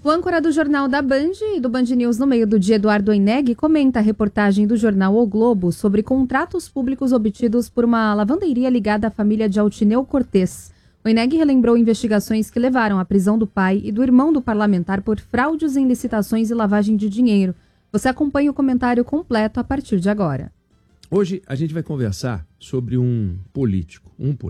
O âncora do Jornal da Band e do Band News no meio do dia, Eduardo Oineg, comenta a reportagem do jornal O Globo sobre contratos públicos obtidos por uma lavanderia ligada à família de Altineu Cortes. Oineg relembrou investigações que levaram à prisão do pai e do irmão do parlamentar por fraudes em licitações e lavagem de dinheiro. Você acompanha o comentário completo a partir de agora. Hoje a gente vai conversar sobre um político.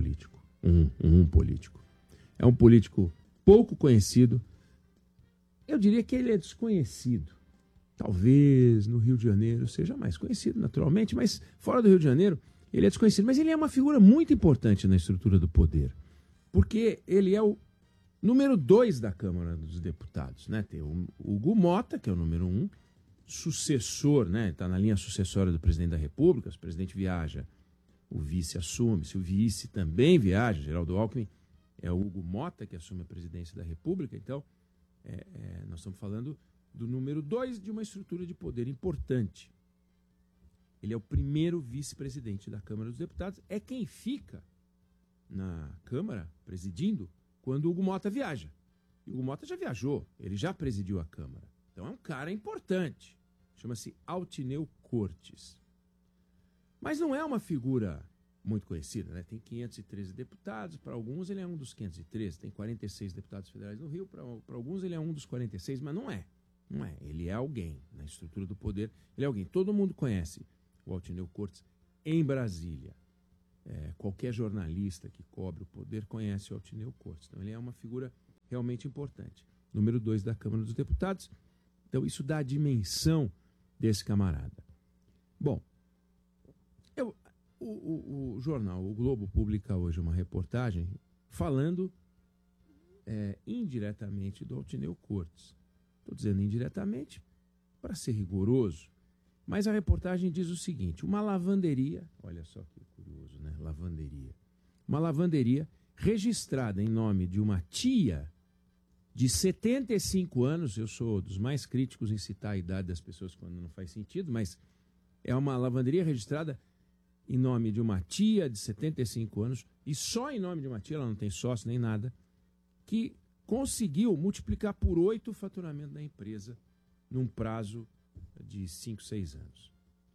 É um político pouco conhecido. Eu diria que ele é desconhecido. Talvez no Rio de Janeiro seja mais conhecido, naturalmente, mas fora do Rio de Janeiro ele é desconhecido. Mas ele é uma figura muito importante na estrutura do poder, porque ele é o número 2 da Câmara dos Deputados, né? Tem o Hugo Mota, que é o número 1, sucessor, né? Está na linha sucessória do presidente da República. Se o presidente viaja, o vice assume. Se o vice também viaja, Geraldo Alckmin, é o Hugo Mota que assume a presidência da República. Então, nós estamos falando do número 2 de uma estrutura de poder importante. Ele é o primeiro vice-presidente da Câmara dos Deputados, é quem fica na Câmara presidindo quando o Hugo Mota viaja. E o Hugo Mota já viajou, ele já presidiu a Câmara. Então é um cara importante. Chama-se Altineu Cortes. Mas não é uma figura muito conhecida, né? Tem 513 deputados, para alguns ele é um dos 513, tem 46 deputados federais no Rio, para alguns ele é um dos 46, mas não é. Não é. Ele é alguém na estrutura do poder, ele é alguém. Todo mundo conhece o Altineu Cortes em Brasília. Qualquer jornalista que cobre o poder conhece o Altineu Cortes. Então ele é uma figura realmente importante. Número 2 da Câmara dos Deputados. Então isso dá a dimensão desse camarada. Bom, o jornal O Globo publica hoje uma reportagem falando indiretamente do Altineu Cortes. Estou dizendo indiretamente para ser rigoroso, mas a reportagem diz o seguinte: uma lavanderia, olha só que curioso, né? Lavanderia. Uma lavanderia registrada em nome de uma tia de 75 anos, eu sou dos mais críticos em citar a idade das pessoas quando não faz sentido, mas é uma lavanderia registrada em nome de uma tia de 75 anos, e só em nome de uma tia, ela não tem sócio nem nada, que conseguiu multiplicar por 8 o faturamento da empresa num prazo de 5, 6 anos.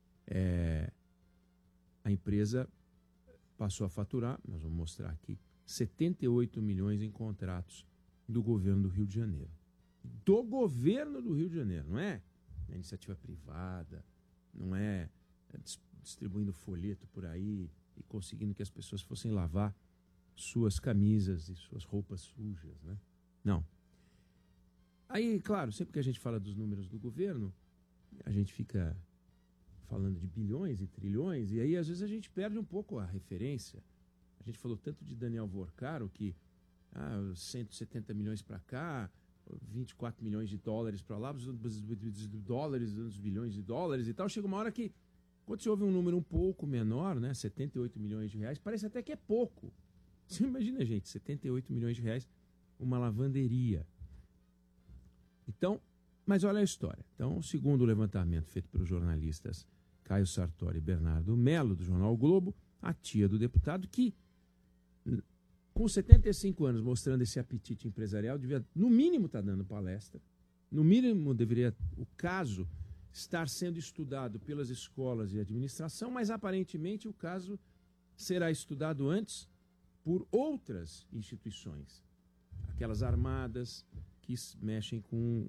A empresa passou a faturar, nós vamos mostrar aqui, 78 milhões em contratos do governo do Rio de Janeiro. Do governo do Rio de Janeiro, não é iniciativa privada, não é distribuindo folheto por aí e conseguindo que as pessoas fossem lavar suas camisas e suas roupas sujas, né? Não. Aí, claro, sempre que a gente fala dos números do governo, a gente fica falando de bilhões e trilhões, e aí às vezes a gente perde um pouco a referência. A gente falou tanto de Daniel Vorcaro, que 170 milhões para cá, 24 milhões de dólares para lá, dólares, uns bilhões de dólares e tal. Chega uma hora que, quando você ouve um número um pouco menor, né, 78 milhões de reais, parece até que é pouco. Você imagina, gente, 78 milhões de reais, uma lavanderia. Então, mas olha a história. Então, segundo o levantamento feito pelos jornalistas Caio Sartori e Bernardo Melo, do jornal o Globo, a tia do deputado, que com 75 anos mostrando esse apetite empresarial, devia, no mínimo, estar dando palestra, no mínimo deveria o caso estar sendo estudado pelas escolas de administração, mas aparentemente o caso será estudado antes por outras instituições, aquelas armadas que mexem com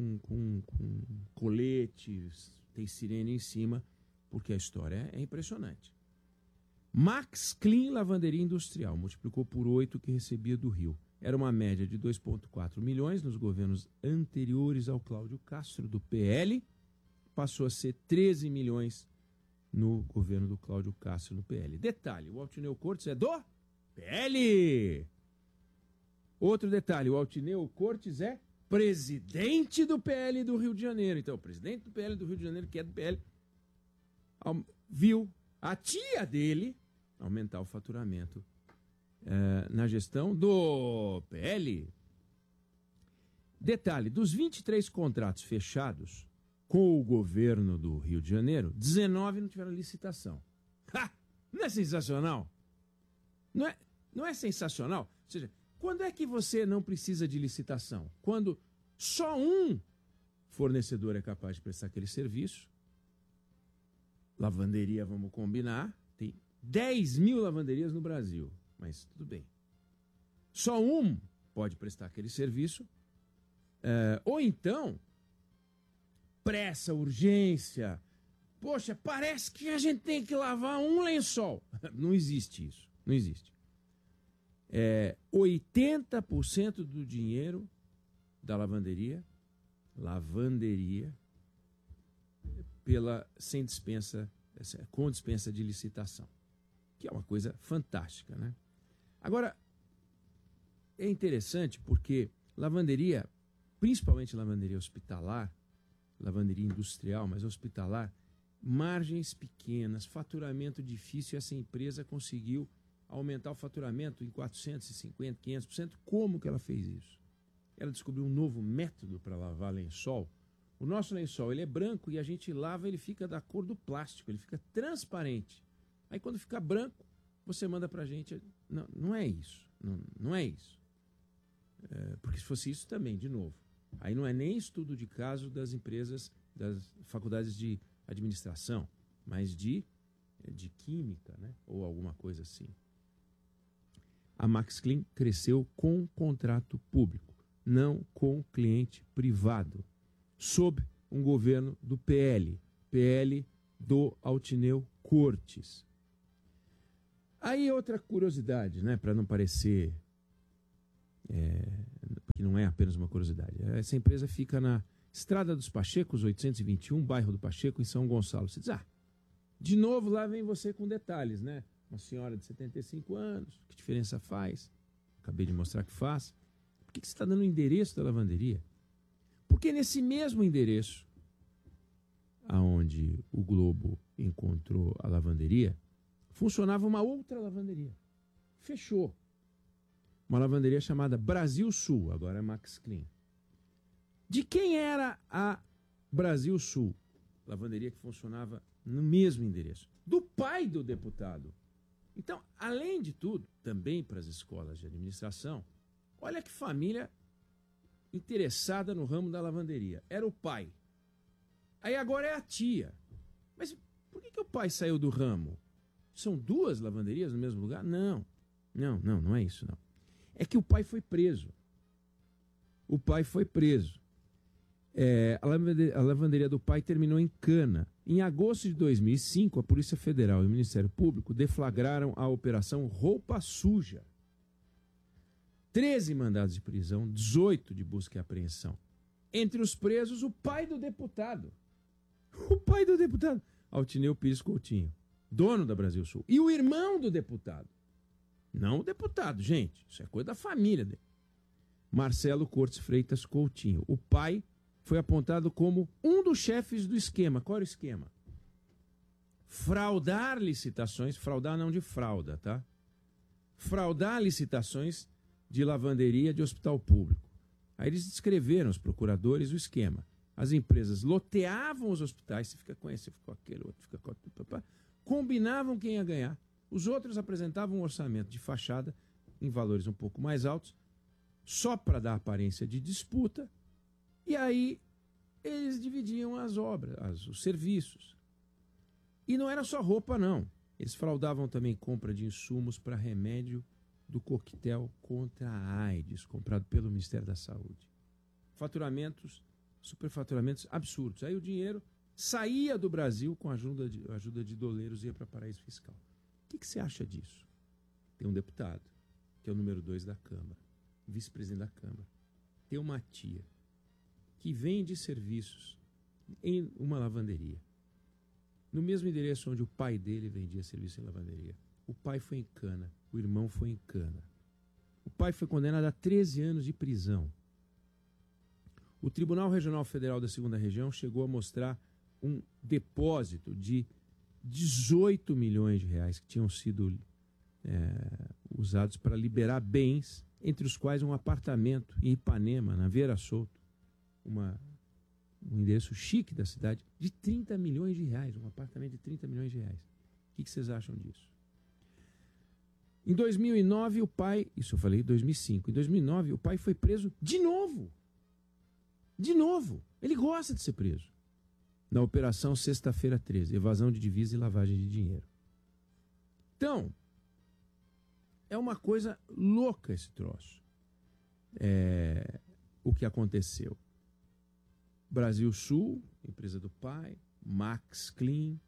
coletes, tem sirene em cima, porque a história é impressionante. Max Clean Lavanderia Industrial multiplicou por 8 o que recebia do Rio. Era uma média de 2,4 milhões nos governos anteriores ao Cláudio Castro, do PL. Passou a ser 13 milhões no governo do Cláudio Castro, no PL. Detalhe, o Altineu Cortes é do PL. Outro detalhe, o Altineu Cortes é presidente do PL do Rio de Janeiro. Então, o presidente do PL do Rio de Janeiro, que é do PL, viu a tia dele aumentar o faturamento na gestão do PL. Detalhe, dos 23 contratos fechados com o governo do Rio de Janeiro, 19 não tiveram licitação. Ha! Não é sensacional? Não é sensacional? Ou seja, quando é que você não precisa de licitação? Quando Só um fornecedor é capaz de prestar aquele serviço. Lavanderia, vamos combinar, tem 10 mil lavanderias no Brasil, mas tudo bem. Só um pode prestar aquele serviço, ou então, pressa, urgência. Poxa, parece que a gente tem que lavar um lençol. Não existe isso, não existe. 80% do dinheiro da lavanderia, sem dispensa, com dispensa de licitação, que é uma coisa fantástica, né? Agora, é interessante porque lavanderia, principalmente lavanderia hospitalar, lavanderia industrial, mas hospitalar, margens pequenas, faturamento difícil, essa empresa conseguiu aumentar o faturamento em 450%, 500%. Como que ela fez isso? Ela descobriu um novo método para lavar lençol. O nosso lençol ele é branco e a gente lava, ele fica da cor do plástico, ele fica transparente. Aí quando fica branco, você manda para a gente. Não, não é isso. Não é isso. Porque se fosse isso também, de novo, aí não é nem estudo de caso das empresas, das faculdades de administração, mas de química, né? Ou alguma coisa assim. A Max Clean cresceu com contrato público, não com cliente privado, sob um governo do PL do Altineu Cortes. Aí outra curiosidade, né, para não parecer que não é apenas uma curiosidade. Essa empresa fica na Estrada dos Pachecos, 821, bairro do Pacheco, em São Gonçalo. Você diz, de novo lá vem você com detalhes, né? Uma senhora de 75 anos, que diferença faz? Acabei de mostrar que faz. Por que você está dando o endereço da lavanderia? Porque nesse mesmo endereço, aonde o Globo encontrou a lavanderia, funcionava uma outra lavanderia. Fechou. Uma lavanderia chamada Brasil Sul, agora é Max Clean. De quem era a Brasil Sul? Lavanderia que funcionava no mesmo endereço. Do pai do deputado. Então, além de tudo, também para as escolas de administração, olha que família interessada no ramo da lavanderia. Era o pai. Aí agora é a tia. Mas por que o pai saiu do ramo? São duas lavanderias no mesmo lugar? Não é isso, não. É que o pai foi preso. O pai foi preso. A lavanderia do pai terminou em Cana. Em agosto de 2005, a Polícia Federal e o Ministério Público deflagraram a Operação Roupa Suja. 13 mandados de prisão, 18 de busca e apreensão. Entre os presos, o pai do deputado. O pai do deputado, Altineu Pires Coutinho, dono da Brasil Sul. E o irmão do deputado. Não o deputado, gente. Isso é coisa da família dele. Marcelo Cortes Freitas Coutinho. O pai foi apontado como um dos chefes do esquema. Qual era o esquema? Fraudar licitações. Fraudar não de fralda, tá? Fraudar licitações de lavanderia de hospital público. Aí eles descreveram, os procuradores, o esquema. As empresas loteavam os hospitais, você fica com esse, fica com aquele, outro fica com aquele, combinavam quem ia ganhar. Os outros apresentavam um orçamento de fachada em valores um pouco mais altos, só para dar aparência de disputa, e aí eles dividiam as obras, os serviços. E não era só roupa, não. Eles fraudavam também compra de insumos para remédio do coquetel contra a AIDS, comprado pelo Ministério da Saúde. Faturamentos, superfaturamentos absurdos. Aí o dinheiro saía do Brasil com a ajuda de doleiros e ia para paraíso fiscal. O que você acha disso? Tem um deputado, que é o número 2 da Câmara, vice-presidente da Câmara. Tem uma tia que vende serviços em uma lavanderia. No mesmo endereço onde o pai dele vendia serviço em lavanderia. O pai foi em Cana, o irmão foi em Cana. O pai foi condenado a 13 anos de prisão. O Tribunal Regional Federal da 2ª Região chegou a mostrar um depósito de 18 milhões de reais que tinham sido usados para liberar bens, entre os quais um apartamento em Ipanema, na Vera Souto, um endereço chique da cidade, de 30 milhões de reais, um apartamento de 30 milhões de reais. O que vocês acham disso? Em 2009, o pai... Isso eu falei em 2005. Em 2009, o pai foi preso de novo. De novo, ele gosta de ser preso. Na Operação Sexta-feira 13, evasão de divisa e lavagem de dinheiro. Então, é uma coisa louca esse troço. O que aconteceu. Brasil Sul, empresa do pai, Max Clean.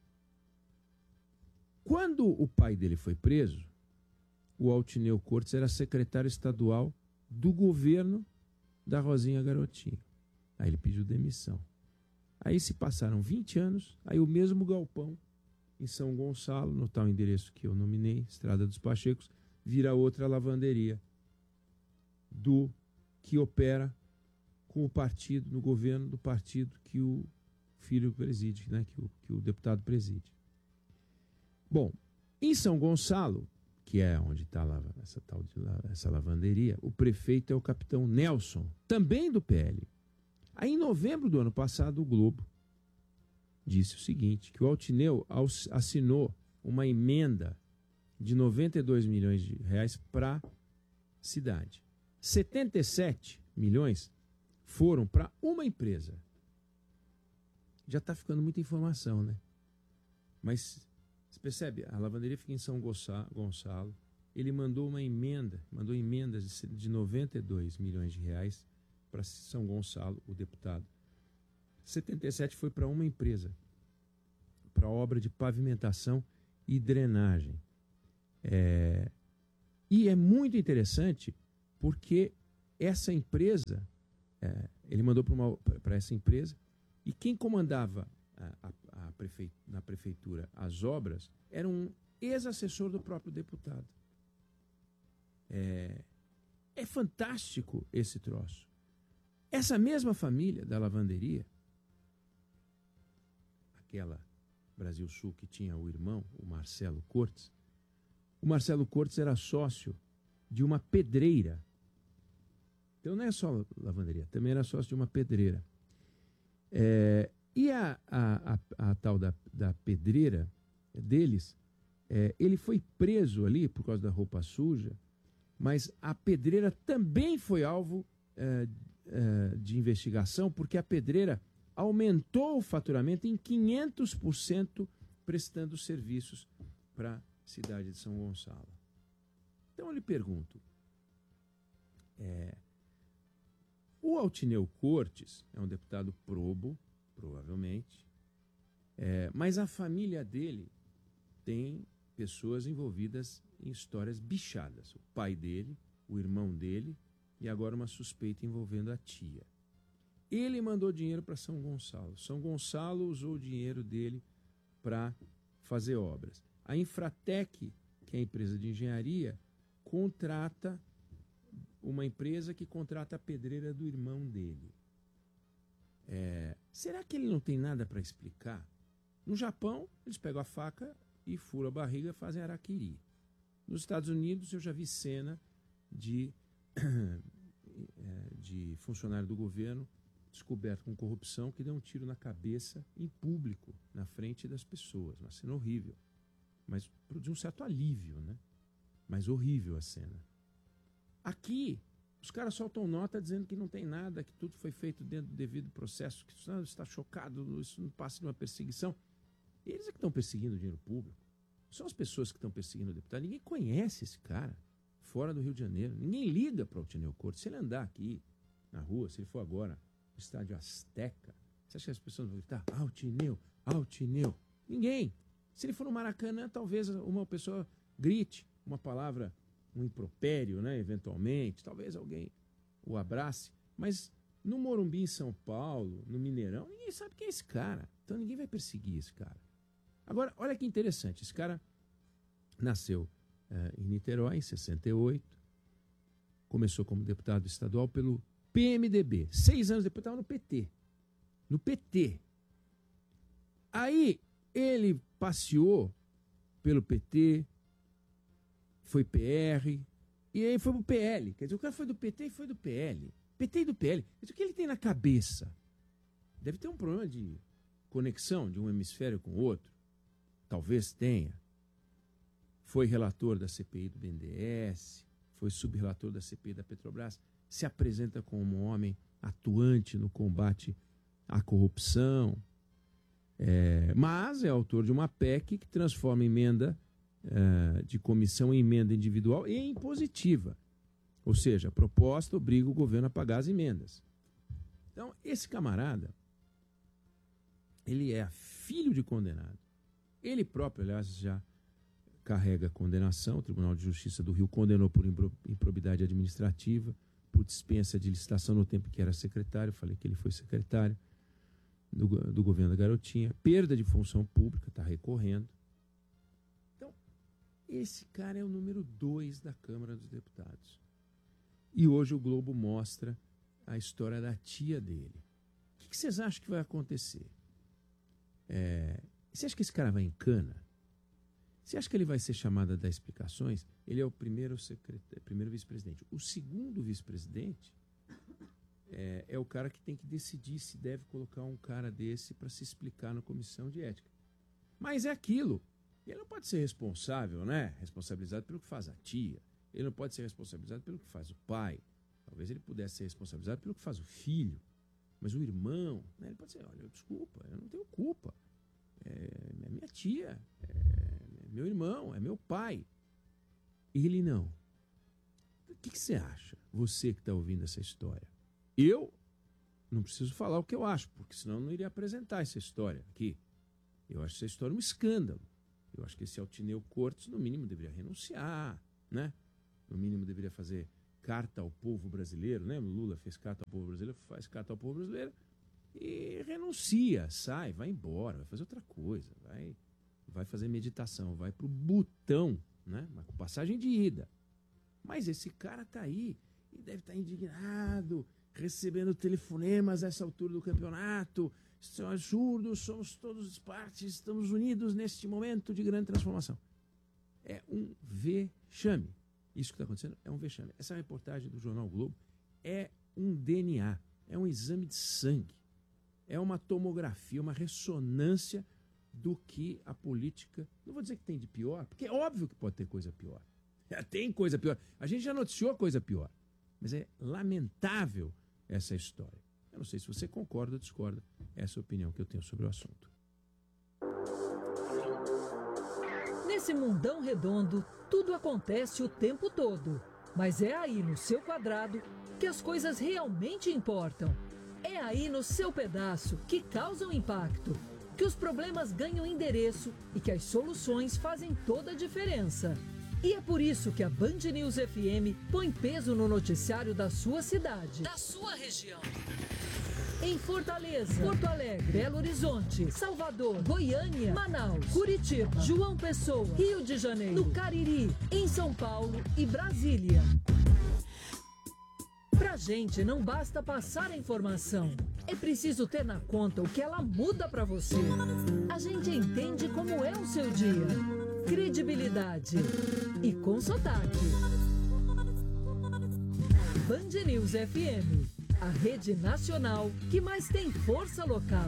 Quando o pai dele foi preso, o Altineu Cortes era secretário estadual do governo da Rosinha Garotinho. Aí ele pediu demissão. Aí se passaram 20 anos, aí o mesmo galpão em São Gonçalo, no tal endereço que eu nominei, Estrada dos Pachecos, vira outra lavanderia do que opera com o partido, no governo do partido que o filho preside, né, que o deputado preside. Bom, em São Gonçalo, que é onde está essa lavanderia, o prefeito é o capitão Nelson, também do PL. Aí, em novembro do ano passado, o Globo disse o seguinte, que o Altineu assinou uma emenda de 92 milhões de reais para a cidade. 77 milhões foram para uma empresa. Já está ficando muita informação, né? Mas, você percebe, a lavanderia fica em São Gonçalo. Ele mandou emendas de 92 milhões de reais para São Gonçalo, o deputado. 77 foi para uma empresa, para obra de pavimentação e drenagem. E é muito interessante porque essa empresa, ele mandou para essa empresa, e quem comandava na prefeitura as obras era um ex-assessor do próprio deputado. É fantástico esse troço. Essa mesma família da lavanderia, aquela Brasil Sul que tinha o irmão, o Marcelo Cortes era sócio de uma pedreira. Então não é só lavanderia, também era sócio de uma pedreira. E a tal da pedreira deles, ele foi preso ali por causa da roupa suja, mas a pedreira também foi alvo de investigação, porque a pedreira aumentou o faturamento em 500% prestando serviços para a cidade de São Gonçalo. Então eu lhe pergunto, o Altineu Cortes é um deputado probo, provavelmente, mas a família dele tem pessoas envolvidas em histórias bichadas. O pai dele, o irmão dele e agora uma suspeita envolvendo a tia. Ele mandou dinheiro para São Gonçalo. São Gonçalo usou o dinheiro dele para fazer obras. A Infratec, que é a empresa de engenharia, contrata uma empresa que contrata a pedreira do irmão dele. Será que ele não tem nada para explicar? No Japão, eles pegam a faca e furam a barriga e fazem harakiri. Nos Estados Unidos, eu já vi cena de funcionário do governo descoberto com corrupção que deu um tiro na cabeça em público, na frente das pessoas. Uma cena horrível. Mas produziu um certo alívio, né? Mas horrível a cena. Aqui, os caras soltam nota dizendo que não tem nada, que tudo foi feito dentro do devido processo, que isso está chocado, isso não passa de uma perseguição. Eles é que estão perseguindo o dinheiro público. São as pessoas que estão perseguindo o deputado. Ninguém conhece esse cara fora do Rio de Janeiro. Ninguém liga para o Altineu Cortes. Se ele andar aqui na rua, se ele for agora no estádio Azteca, você acha que as pessoas vão gritar Altineu, Altineu? Ninguém. Se ele for no Maracanã, talvez uma pessoa grite uma palavra, um impropério, né, eventualmente. Talvez alguém o abrace. Mas no Morumbi, em São Paulo, no Mineirão, ninguém sabe quem é esse cara. Então ninguém vai perseguir esse cara. Agora, olha que interessante. Esse cara nasceu em Niterói, em 68. Começou como deputado estadual pelo PMDB. 6 anos depois estava no PT. No PT. Aí ele passeou pelo PT, foi PR, e aí foi pro PL. Quer dizer, o cara foi do PT e foi do PL. PT e do PL. Mas o que ele tem na cabeça? Deve ter um problema de conexão de um hemisfério com o outro. Talvez tenha. Foi relator da CPI do BNDES, foi subrelator da CPI da Petrobras, se apresenta como um homem atuante no combate à corrupção, mas é autor de uma PEC que transforma emenda de comissão em emenda individual e em impositiva. Ou seja, a proposta obriga o governo a pagar as emendas. Então, esse camarada, ele é filho de condenado. Ele próprio, aliás, já carrega condenação. O Tribunal de Justiça do Rio condenou por improbidade administrativa, por dispensa de licitação no tempo que era secretário. Falei que ele foi secretário do governo da Garotinha. Perda de função pública, está recorrendo. Então, esse cara é o número 2 da Câmara dos Deputados. E hoje o Globo mostra a história da tia dele. O que vocês acham que vai acontecer? Você acha que esse cara vai em cana? Você acha que ele vai ser chamado a dar explicações? Ele é o primeiro vice-presidente. O segundo vice-presidente é o cara que tem que decidir se deve colocar um cara desse para se explicar na comissão de ética. Mas é aquilo. Ele não pode ser responsável, né? Responsabilizado pelo que faz a tia. Ele não pode ser responsabilizado pelo que faz o pai. Talvez ele pudesse ser responsabilizado pelo que faz o filho. Mas o irmão, né? Ele pode ser, olha, desculpa, eu não tenho culpa. É minha tia, é meu irmão, é meu pai. Ele não. O que você acha, você que está ouvindo essa história? Eu não preciso falar o que eu acho, porque senão eu não iria apresentar essa história aqui. Eu acho essa história um escândalo. Eu acho que esse Altineu Cortes, no mínimo, deveria renunciar, né? No mínimo, deveria fazer carta ao povo brasileiro, né? O Lula fez carta ao povo brasileiro, faz carta ao povo brasileiro e renuncia, sai, vai embora, vai fazer outra coisa, vai fazer meditação, vai pro Butão, né? Mas com passagem de ida. Mas esse cara tá aí e deve estar indignado, recebendo telefonemas a essa altura do campeonato. Isso é um absurdo, somos todos partes, estamos unidos neste momento de grande transformação. É um vexame. Isso que está acontecendo é um vexame. Essa reportagem do Jornal Globo é um DNA, é um exame de sangue, é uma tomografia, uma ressonância do que a política... Não vou dizer que tem de pior, porque é óbvio que pode ter coisa pior. Tem coisa pior. A gente já noticiou coisa pior. Mas é lamentável essa história. Eu não sei se você concorda ou discorda. Essa é a opinião que eu tenho sobre o assunto. Nesse mundão redondo, tudo acontece o tempo todo. Mas é aí no seu quadrado que as coisas realmente importam. É aí no seu pedaço que causam impacto, que os problemas ganham endereço e que as soluções fazem toda a diferença. E é por isso que a Band News FM põe peso no noticiário da sua cidade, da sua região. Em Fortaleza, Porto Alegre, Belo Horizonte, Salvador, Goiânia, Manaus, Curitiba, João Pessoa, Rio de Janeiro, no Cariri, em São Paulo e Brasília. Pra gente não basta passar a informação, é preciso ter na conta o que ela muda pra você. A gente entende como é o seu dia, credibilidade e com sotaque. Band News FM, a rede nacional que mais tem força local.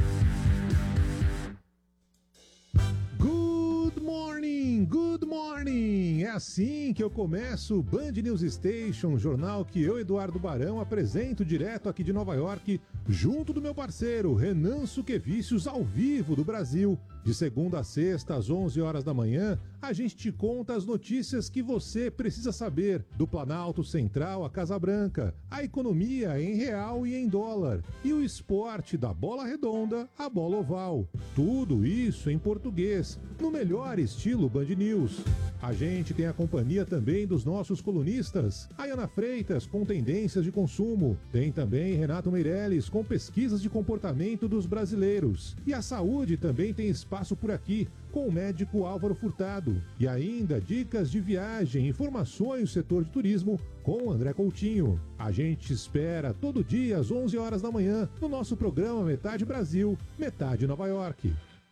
Good morning, good morning! É assim que eu começo o Band News Station, jornal que eu, Eduardo Barão, apresento direto aqui de Nova York, junto do meu parceiro Renan Suquevicius, ao vivo do Brasil. De segunda a sexta, às 11 horas da manhã, a gente te conta as notícias que você precisa saber do Planalto Central à Casa Branca, a economia em real e em dólar, e o esporte da bola redonda à bola oval. Tudo isso em português, no melhor estilo Band News. A gente tem a companhia também dos nossos colunistas, Ayana Freitas com tendências de consumo, tem também Renato Meirelles com pesquisas de comportamento dos brasileiros, e a saúde também tem espaço por aqui, com o médico Álvaro Furtado. E ainda dicas de viagem, informações do setor de turismo com André Coutinho. A gente espera todo dia às 11 horas da manhã no nosso programa Metade Brasil, Metade Nova York.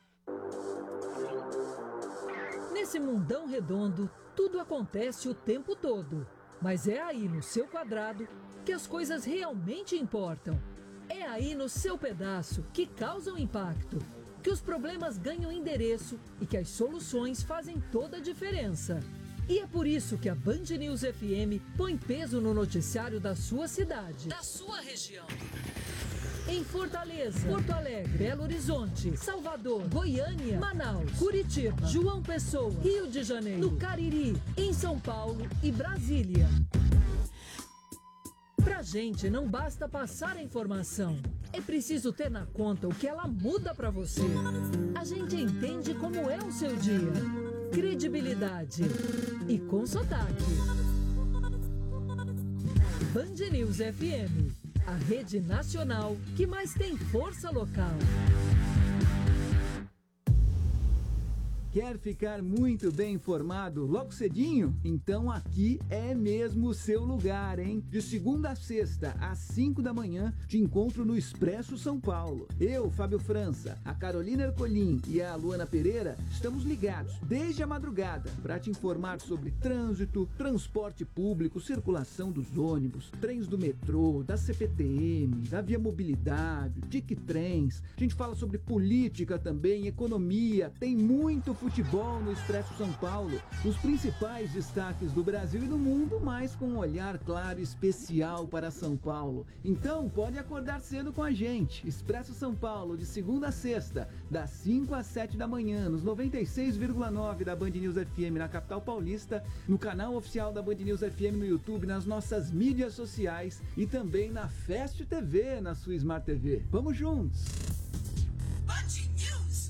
Nesse mundão redondo, tudo acontece o tempo todo. Mas é aí no seu quadrado que as coisas realmente importam. É aí no seu pedaço que causam impacto, que os problemas ganham endereço e que as soluções fazem toda a diferença. E é por isso que a Band News FM põe peso no noticiário da sua cidade, da sua região. Em Fortaleza, Porto Alegre, Belo Horizonte, Salvador, Goiânia, Manaus, Curitiba, João Pessoa, Rio de Janeiro, no Cariri, em São Paulo e Brasília. Pra gente não basta passar a informação, é preciso ter na conta o que ela muda pra você. A gente entende como é o seu dia. Credibilidade e com sotaque. Band News FM, a rede nacional que mais tem força local. Quer ficar muito bem informado logo cedinho? Então aqui é mesmo o seu lugar, hein? De segunda a sexta, às 5 da manhã, te encontro no Expresso São Paulo. Eu, Fábio França, a Carolina Ercolim e a Luana Pereira estamos ligados desde a madrugada para te informar sobre trânsito, transporte público, circulação dos ônibus, trens do metrô, da CPTM, da Via Mobilidade, Tic Trens. A gente fala sobre política também, economia, tem muito futebol no Expresso São Paulo, os principais destaques do Brasil e do mundo, mas com um olhar claro e especial para São Paulo. Então pode acordar cedo com a gente. Expresso São Paulo, de segunda a sexta, das 5 às 7 da manhã, nos 96,9 da Band News FM na capital paulista, no canal oficial da Band News FM no YouTube, nas nossas mídias sociais e também na Fast TV, na sua Smart TV. Vamos juntos! Band News.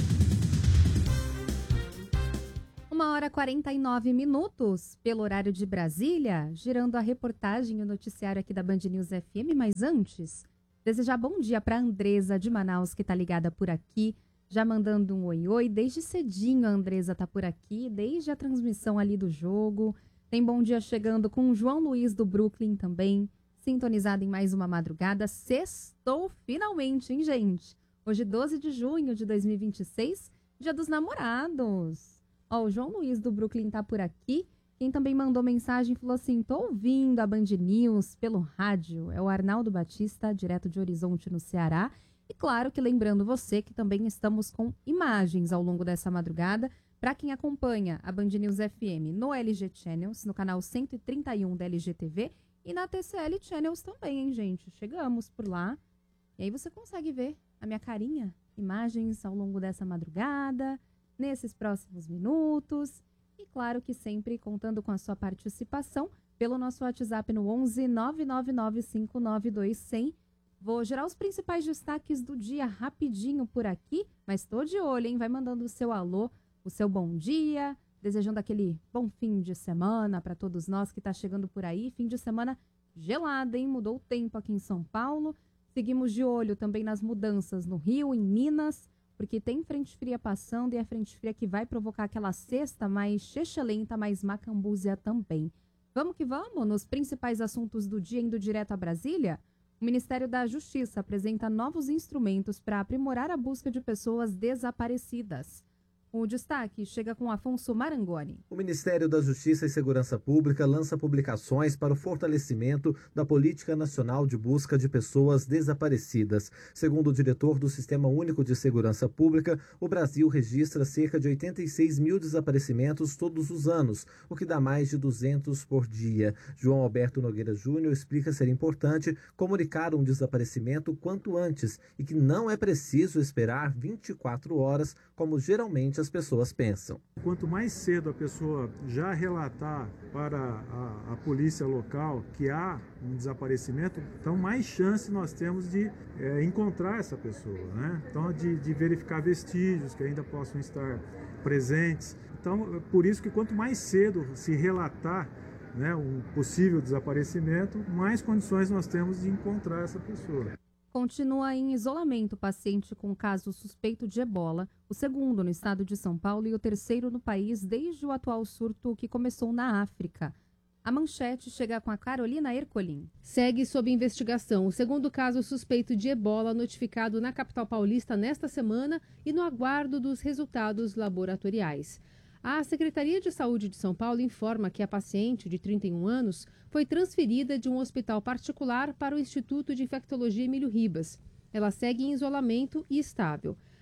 1h49 pelo horário de Brasília, girando a reportagem e o noticiário aqui da Band News FM. Mas antes, desejar bom dia para a Andresa de Manaus, que está ligada por aqui, já mandando um oi-oi. Desde cedinho a Andresa está por aqui, desde a transmissão ali do jogo. Tem bom dia chegando com o João Luiz do Brooklyn também, sintonizado em mais uma madrugada. Sextou finalmente, hein, gente? Hoje, 12 de junho de 2026, Dia dos Namorados. Ó, o João Luiz do Brooklyn tá por aqui. Quem também mandou mensagem falou assim: tô ouvindo a Band News pelo rádio. É o Arnaldo Batista, direto de Horizonte, no Ceará. E claro que lembrando você que também estamos com imagens ao longo dessa madrugada. Para quem acompanha a Band News FM no LG Channels, no canal 131 da LG TV e na TCL Channels também, hein, gente? Chegamos por lá. E aí você consegue ver a minha carinha, imagens ao longo dessa madrugada, nesses próximos minutos. E claro que sempre contando com a sua participação pelo nosso WhatsApp no 11 999 592 100. Vou gerar os principais destaques do dia rapidinho por aqui, mas tô de olho, hein? Vai mandando o seu alô, o seu bom dia, desejando aquele bom fim de semana para todos nós que tá chegando por aí. Fim de semana gelado, hein? Mudou o tempo aqui em São Paulo. Seguimos de olho também nas mudanças no Rio, em Minas, porque tem frente fria passando e a frente fria que vai provocar aquela sexta mais chechelenta, mais macambúzia também. Vamos que vamos, nos principais assuntos do dia, indo direto a Brasília. O Ministério da Justiça apresenta novos instrumentos para aprimorar a busca de pessoas desaparecidas. O destaque chega com Afonso Marangoni. O Ministério da Justiça e Segurança Pública lança publicações para o fortalecimento da Política Nacional de Busca de Pessoas Desaparecidas. Segundo o diretor do Sistema Único de Segurança Pública, o Brasil registra cerca de 86 mil desaparecimentos todos os anos, o que dá mais de 200 por dia. João Alberto Nogueira Júnior explica ser importante comunicar um desaparecimento quanto antes e que não é preciso esperar 24 horas, como geralmente as pessoas pensam. Quanto mais cedo a pessoa já relatar para a polícia local que há um desaparecimento, então mais chance nós temos de encontrar essa pessoa, né? Então de verificar vestígios que ainda possam estar presentes. Então, por isso que quanto mais cedo se relatar, né, um possível desaparecimento, mais condições nós temos de encontrar essa pessoa. Continua em isolamento o paciente com caso suspeito de ebola, o segundo no estado de São Paulo e o terceiro no país desde o atual surto que começou na África. A manchete chega com a Carolina Ercolim. Segue sob investigação o segundo caso suspeito de ebola notificado na capital paulista nesta semana e no aguardo dos resultados laboratoriais. A Secretaria de Saúde de São Paulo informa que a paciente, de 31 anos, foi transferida de um hospital particular para o Instituto de Infectologia Emílio Ribas. Ela segue em isolamento e estável.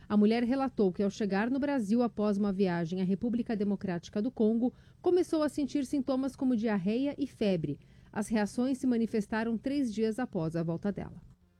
A mulher relatou que, ao chegar no Brasil após uma viagem à República Democrática do Congo, começou a sentir sintomas como diarreia e febre. As reações se manifestaram 3 dias após a volta dela.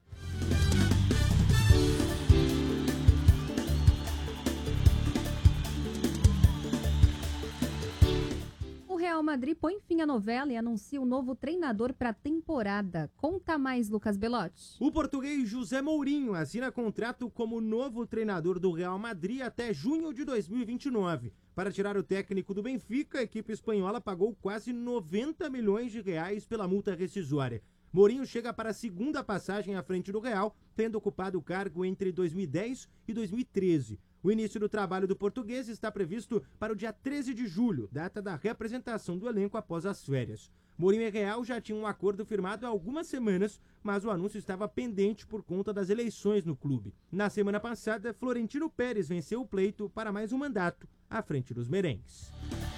O Real Madrid põe fim à novela e anuncia um novo treinador para a temporada. Conta mais, Lucas Belotti. O português José Mourinho assina contrato como novo treinador do Real Madrid até junho de 2029. Para tirar o técnico do Benfica, a equipe espanhola pagou quase 90 milhões de reais pela multa rescisória. Mourinho chega para a segunda passagem à frente do Real, tendo ocupado o cargo entre 2010 e 2013. O início do trabalho do português está previsto para o dia 13 de julho, data da reapresentação do elenco após as férias. Mourinho e Real já tinham um acordo firmado há algumas semanas, mas o anúncio estava pendente por conta das eleições no clube. Na semana passada, Florentino Pérez venceu o pleito para mais um mandato à frente dos merengues.